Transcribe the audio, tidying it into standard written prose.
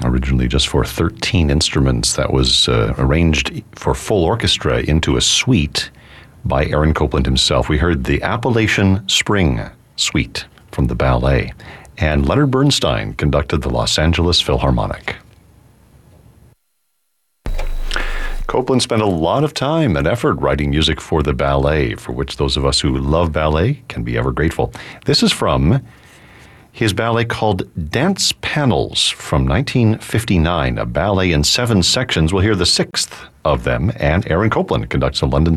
originally just for 13 instruments, that was arranged for full orchestra into a suite by Aaron Copland himself. We heard the Appalachian Spring Suite from the ballet, and Leonard Bernstein conducted the Los Angeles Philharmonic. Copland spent a lot of time and effort writing music for the ballet, for which those of us who love ballet can be ever grateful. This is from his ballet called Dance Panels from 1959, a ballet in 7 sections. We'll hear the 6th of them, and Aaron Copland conducts the London